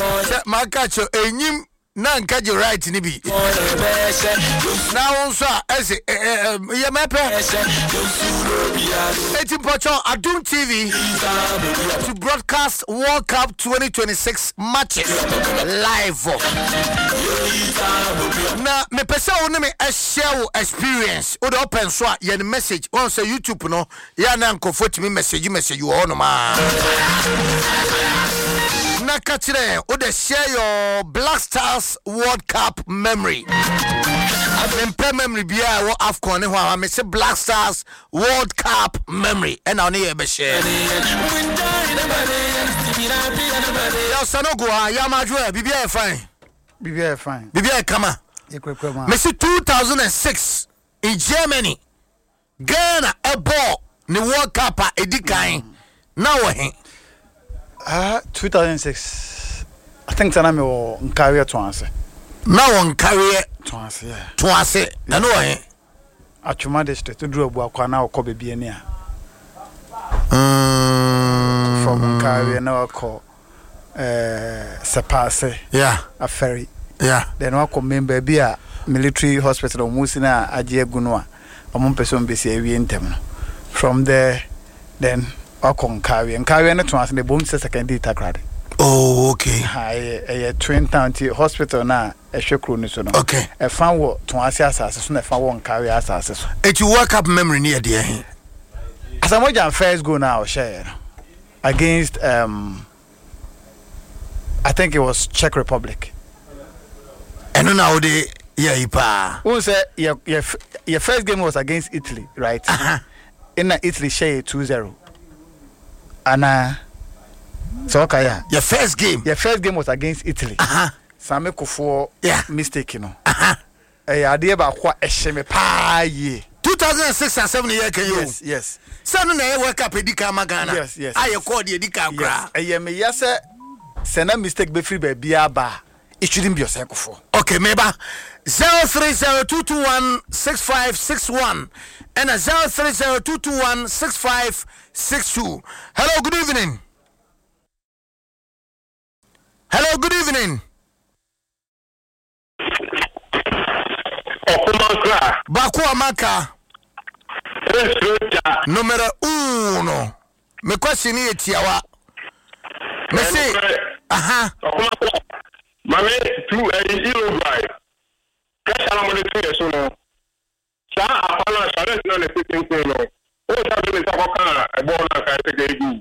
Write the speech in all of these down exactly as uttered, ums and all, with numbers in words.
my catch enyim na nka je right ni bi na wonso a ese ye mepe eighteen Pocho Adum T V to broadcast World Cup twenty twenty-six matches live. Na me pese woni me share experience o de open so a ye message on say YouTube no ya na nkofo timi message message wo no ma na kachire o de share your Black Stars World Cup memory. I'm in memory bia wo AFCON ne ho a me say Black Stars World Cup memory and na only be share. Ya sanogo a ya majwe bibia fine. Bibia fine. Bibia kama. Ekwekwa. Me say two thousand six in Germany. Ghana a ball the World Cup a edikan. Now we Ah, two thousand six. I think sana me wo nkawe twanse. Now on career Twanse, yeah. Twanse. Na no eh. Atwuma district to dru abu akwa na okọ bebie ni a. Mm. From nkawe na okọ eh Sepase. Yeah. A ferry. Yeah. Then okọ member bi a military hospital omusi na agye agunu a omon person be se awie ntem no. From there then okọ nkawe. Nkawe na twanse na bom se secondary takrade. Oh, okay. Hi, a twin county hospital na a shekru ni so no. Okay. A fan wo twanse asase so na fan wo nkawe asase so. It you World Cup memory near there. Asamoah first go now share against um I think it was Czech Republic. And now they yeah ipa. Who say your your your first game was against Italy, right? Uh-huh. In Italy share two zero. And uh so okay, yeah. Your first game. Your first game was against Italy. Uh-huh. Same kofo yeah. mistake you know. Uh-huh. Eh ade ba kwa ehye pa ye. two thousand six and seven year can you? Yes, yes. Sanu na World Cup edika magana. Yes, yes. I called the edika gra. Eh me yase sena mistake be free be bia ba. It shouldn't be your cycle for. Okay, meba zero three zero two two one six five six one and a zero three zero two two one six five six two. Hello, good evening. Hello, good evening. Okumaka. Baku Amaka. Numero uno. Me question is tiawa. Me say, aha. Okumaka. Mame two a zero five. Cash ala mo le two years no. Sa apana challenge na le fifteen no. O ta be ta ko kan e bo na ka te ge gi.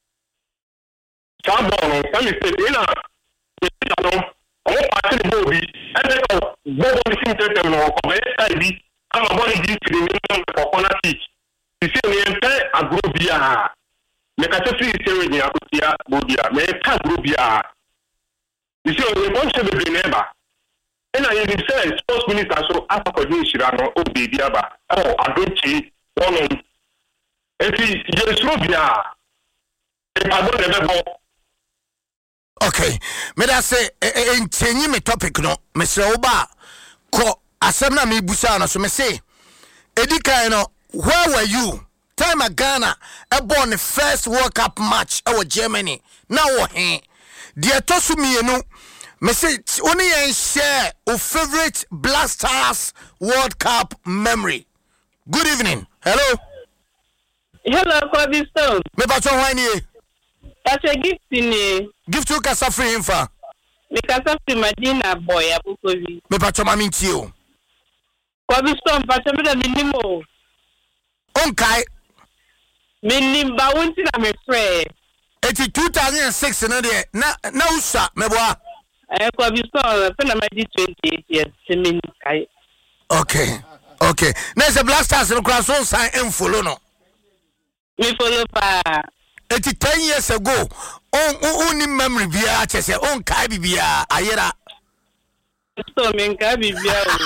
Sa bo no, sa mi se ina. No, o party the body, and then go body thing to no, come I be. I'm a body give to the for corner teach. You see me enter a group here. Me ka se free series ni akutia bodia. Me ka group here. You see we want to be remember. And I dey say sports minister so afa ko di shirano o baby aba. Oh, adonchi one on. If you so bia. E pa do le be. Okay, me da say entenyi me topic no me se oba ko asem na me busa na so me say edikan no where were you time a Ghana e born the first World Cup match e Germany na wo he de tosu mienu me say only en share o favorite Black Stars World Cup memory. Good evening. Hello. Hello, Kobe Stone. Me ba cho hwan ni That's a gift in a gift to kasa free infa. Me kasa free Madina boy abukovi. Me pa cho mami nti o. Kobe Stone pa cho me da minimo. Onkai. Minim ba wonti na me frɛ. Eti two thousand six na de na na usa me boa. Eh Kobe Stone pe na ma di twenty-eight years semin kai. Okay. Okay. Na se Black Stars no kra so sign en follow no. Me follow pa. Eti ten years ago, on on ni memory bia chese on kai bibia ayera. So men ka bibia o.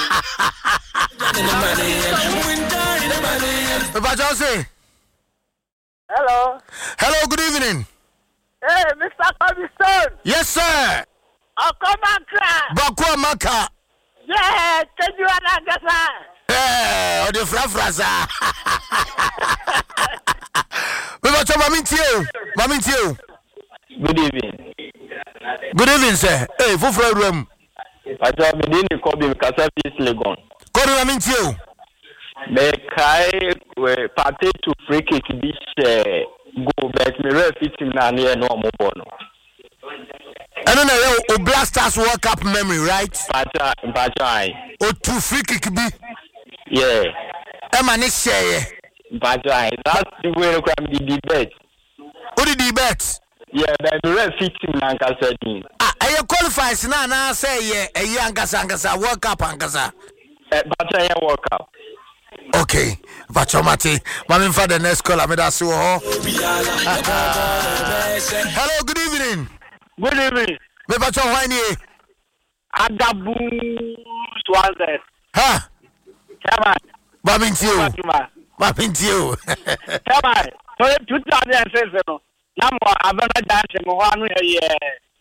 Papa Jose. Hello. Hello, good evening. Hey, Mister Cobblestone. Yes, sir. Okomaka. Baku Amaka. Yeah, can you understand? Eh, o de fra fra sa. Me ba chama mintio. Ma mintio. Good evening. Good evening, sir. Hey, Fufra Room. I thought we didn't call him Casafi Legon. Call him into you. Me kai we party to free kick this go but me ref it na near no more bono. I don't know o Blasters World Cup memory, right? Pacha pacha o two free kick be. Yeah. E ma ne share. Pacha that's the way we can be debate. Who did debate? Yeah, but me ref it na Casafi. Ah, I qualifies na na say yeah, e yankasa ankasa World Cup ankasa. Eh, pacha ya World Cup. Okay, Vachomati. Mami for the next call. I'm Hello, good evening. Good evening. Me Vacho Wani. Adabu Swaze. Ha? Come on. Babintiu. Babintiu. Come on. So two thousand says no. Now I'm gonna dance in one year.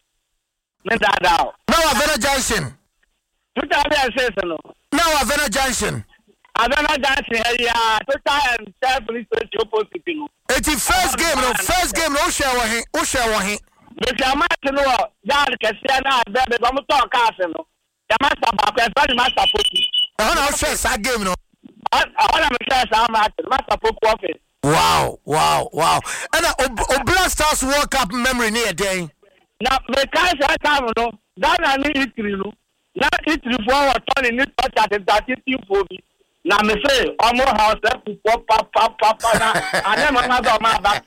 Now Avena Junction. Two thousand says no. Now Avena Junction. I don't know that area. To time, tell police to opposite. It's the first game, no first game, no share with him, no share with him. If you might know that Cassiana, baby, I'm talking castle. The master back, the master put. I don't know share that game, no. I want to say some master put office. Wow, wow, wow. And a Blasters World Cup memory near day. Now, the guys I come, no, that I need it, you know. Now it's forward turning it touch at that is for me. Na me say omo house e pupo pa pa pa pa na ane mama go ma back